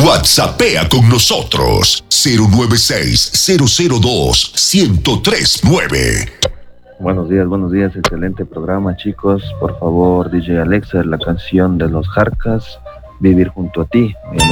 WhatsAppea con nosotros 096-002-1039. Buenos días, excelente programa, chicos. Por favor, DJ Alexa, la canción de los Jarcas, Vivir junto a ti.